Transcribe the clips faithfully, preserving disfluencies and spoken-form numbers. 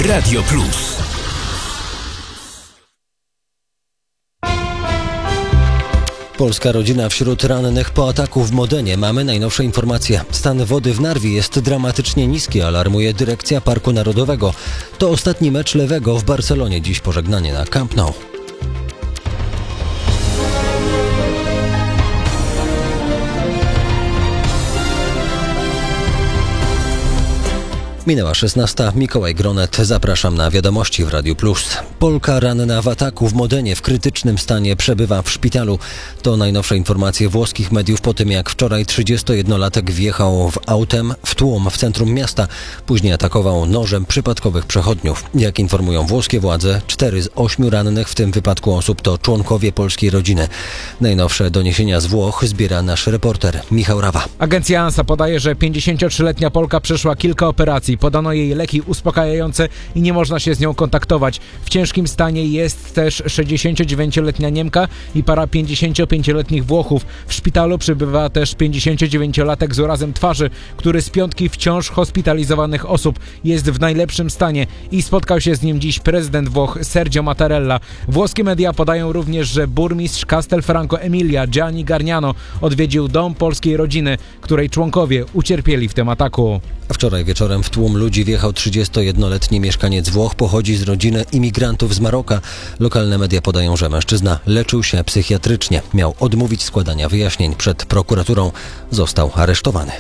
Radio Plus. Polska rodzina wśród rannych po ataku w Modenie. Mamy najnowsze informacje. Stan wody w Narwi jest dramatycznie niski, alarmuje dyrekcja Parku Narodowego. To ostatni mecz Lewego w Barcelonie. Dziś pożegnanie na Camp Nou. Minęła szesnasta. Mikołaj Gronet. Zapraszam na wiadomości w Radiu Plus. Polka ranna w ataku w Modenie w krytycznym stanie przebywa w szpitalu. To najnowsze informacje włoskich mediów po tym, jak wczoraj trzydziestojednolatek wjechał w autem w tłum w centrum miasta. Później atakował nożem przypadkowych przechodniów. Jak informują włoskie władze, cztery z ośmiu rannych w tym wypadku osób to członkowie polskiej rodziny. Najnowsze doniesienia z Włoch zbiera nasz reporter Michał Rawa. Agencja ANSA podaje, że pięćdziesięciotrzyletnia Polka przeszła kilka operacji. Podano jej leki uspokajające i nie można się z nią kontaktować. W ciężkim stanie jest też sześćdziesięciodziewięcioletnia Niemka i para pięćdziesięciopięcioletnich Włochów. W szpitalu przebywa też pięćdziesięciodziewięciolatek z urazem twarzy, który z piątki wciąż hospitalizowanych osób jest w najlepszym stanie i spotkał się z nim dziś prezydent Włoch Sergio Mattarella. Włoskie media podają również, że burmistrz Castelfranco Emilia Gianni Gargnano odwiedził dom polskiej rodziny, której członkowie ucierpieli w tym ataku. Wczoraj wieczorem w tłum ludzi wjechał trzydziestojednoletni mieszkaniec Włoch, pochodzi z rodziny imigrantów z Maroka. Lokalne media podają, że mężczyzna leczył się psychiatrycznie. Miał odmówić składania wyjaśnień przed prokuraturą. Został aresztowany.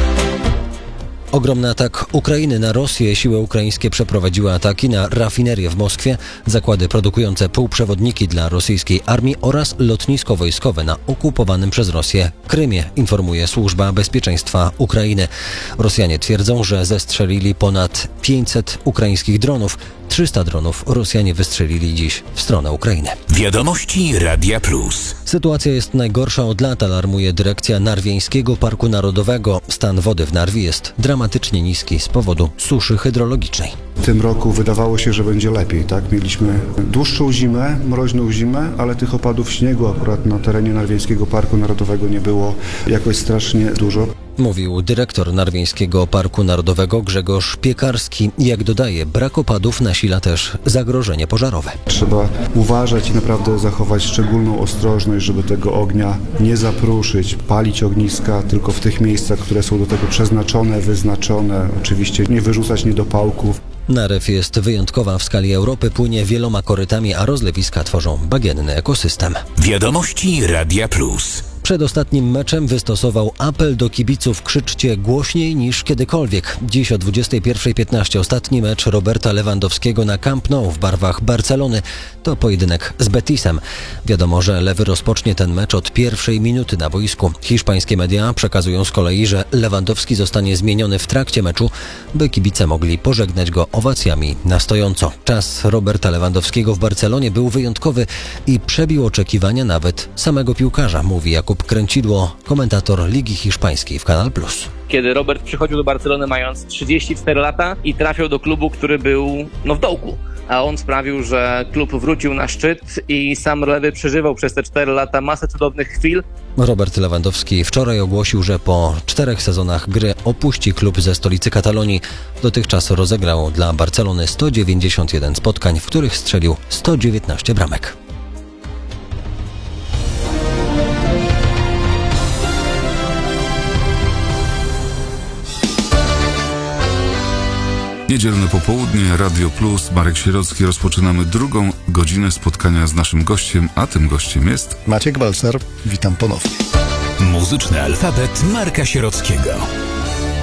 Ogromny atak Ukrainy na Rosję. Siły ukraińskie przeprowadziły ataki na rafinerię w Moskwie, zakłady produkujące półprzewodniki dla rosyjskiej armii oraz lotnisko wojskowe na okupowanym przez Rosję Krymie, informuje Służba Bezpieczeństwa Ukrainy. Rosjanie twierdzą, że zestrzelili ponad pięćset ukraińskich dronów. trzysta dronów Rosjanie wystrzelili dziś w stronę Ukrainy. Wiadomości Radia Plus. Sytuacja jest najgorsza od lat, alarmuje dyrekcja Narwieńskiego Parku Narodowego. Stan wody w Narwi jest dramatycznie niski z powodu suszy hydrologicznej. W tym roku wydawało się, że będzie lepiej, tak? Mieliśmy dłuższą zimę, mroźną zimę, ale tych opadów śniegu akurat na terenie Narwieńskiego Parku Narodowego nie było jakoś strasznie dużo. Mówił dyrektor Narwieńskiego Parku Narodowego Grzegorz Piekarski. Jak dodaje, brak opadów nasila też zagrożenie pożarowe. Trzeba uważać i naprawdę zachować szczególną ostrożność, żeby tego ognia nie zapruszyć, palić ogniska tylko w tych miejscach, które są do tego przeznaczone, wyznaczone. Oczywiście nie wyrzucać niedopałków. Narew jest wyjątkowa w skali Europy, płynie wieloma korytami, a rozlewiska tworzą bagienny ekosystem. Wiadomości Radia Plus. Przed ostatnim meczem wystosował apel do kibiców: krzyczcie głośniej niż kiedykolwiek. Dziś o dwudziestej pierwszej piętnaście ostatni mecz Roberta Lewandowskiego na Camp Nou w barwach Barcelony. To pojedynek z Betisem. Wiadomo, że Lewy rozpocznie ten mecz od pierwszej minuty na boisku. Hiszpańskie media przekazują z kolei, że Lewandowski zostanie zmieniony w trakcie meczu, by kibice mogli pożegnać go owacjami na stojąco. Czas Roberta Lewandowskiego w Barcelonie był wyjątkowy i przebił oczekiwania nawet samego piłkarza, mówi Jakub Kręcidło, komentator Ligi Hiszpańskiej w Kanal Plus. Kiedy Robert przychodził do Barcelony mając trzydzieści cztery lata i trafiał do klubu, który był no w dołku, a on sprawił, że klub wrócił na szczyt i sam Lewy przeżywał przez te cztery lata masę cudownych chwil. Robert Lewandowski wczoraj ogłosił, że po czterech sezonach gry opuści klub ze stolicy Katalonii. Dotychczas rozegrał dla Barcelony sto dziewięćdziesiąt jeden spotkań, w których strzelił sto dziewiętnaście bramek. Niedzielne popołudnie, Radio Plus, Marek Sierocki. Rozpoczynamy drugą godzinę spotkania z naszym gościem, a tym gościem jest... Maciek Balcer, witam ponownie. Muzyczny alfabet Marka Sierockiego.